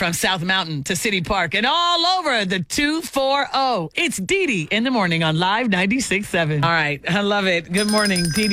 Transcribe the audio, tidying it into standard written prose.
from South Mountain to City Park and all over the 240. It's Dee Dee in the morning on Live 96.7. All right. I love it. Good morning, Dee Dee.